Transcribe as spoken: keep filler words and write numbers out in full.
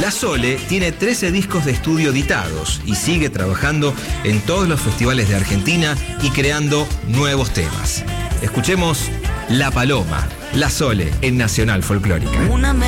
La Sole tiene trece discos de estudio editados y sigue trabajando en todos los festivales de Argentina y creando nuevos temas. Escuchemos La Paloma, La Sole en Nacional Folclórica.